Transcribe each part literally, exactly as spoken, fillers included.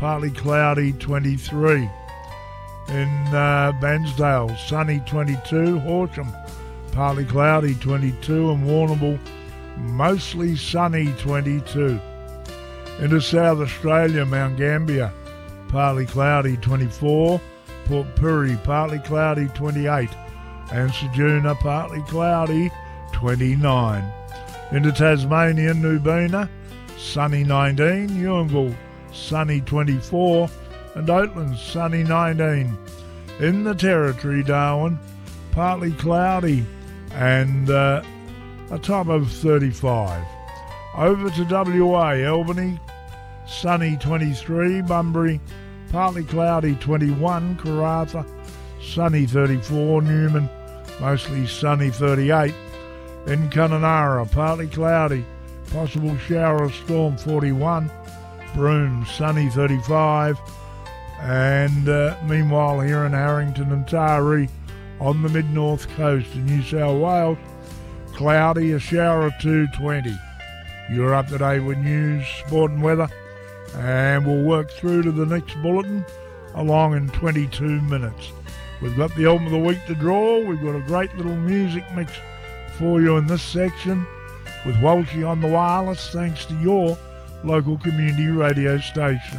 partly cloudy twenty-three. In uh, Bansdale, sunny twenty-two. Horsham, partly cloudy twenty-two. And Warrnambool, mostly sunny twenty-two. Into South Australia, Mount Gambier, partly cloudy twenty-four. Port Pirie, partly cloudy twenty-eight. And Ceduna, partly cloudy twenty-nine. Into Tasmania, Nubina, sunny nineteen. Ewanville, sunny twenty-four. And Oatlands, sunny nineteen. In the Territory, Darwin, partly cloudy and uh, a top of thirty-five. Over to W A, Albany, sunny twenty-three. Bunbury, partly cloudy twenty-one. Karratha, sunny thirty-four. Newman, mostly sunny thirty-eight. In Kununurra, partly cloudy, possible shower or storm forty-one. Broome, sunny thirty-five. And uh, meanwhile here in Harrington and Taree on the mid-north coast of New South Wales, cloudy, a shower or two, twenty. You're up to date with news, sport and weather, and we'll work through to the next bulletin along in twenty-two minutes. We've got the album of the week to draw. We've got a great little music mix for you in this section with Walshy on the wireless, thanks to your local community radio station.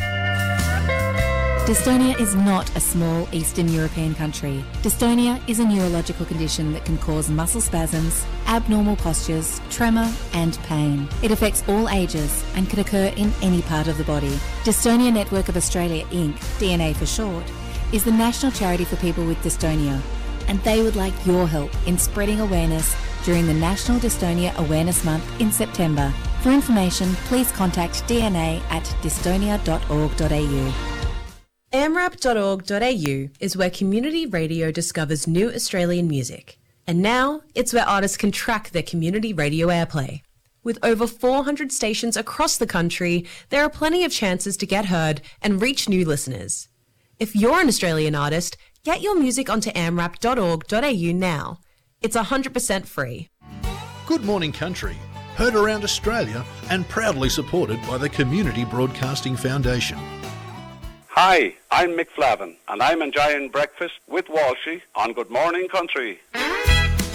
Dystonia is not a small Eastern European country. Dystonia is a neurological condition that can cause muscle spasms, abnormal postures, tremor and pain. It affects all ages and can occur in any part of the body. Dystonia Network of Australia Incorporated, D N A for short, is the national charity for people with dystonia, and they would like your help in spreading awareness during the National Dystonia Awareness Month in September. For information, please contact D N A at dystonia dot org dot a u. A M R A P dot org dot a u is where community radio discovers new Australian music. And now, it's where artists can track their community radio airplay. With over four hundred stations across the country, there are plenty of chances to get heard and reach new listeners. If you're an Australian artist, get your music onto A M R A P dot org dot a u now. It's one hundred percent free. Good Morning Country, heard around Australia and proudly supported by the Community Broadcasting Foundation. Hi, I'm Mick Flavin, and I'm enjoying breakfast with Walshy on Good Morning Country.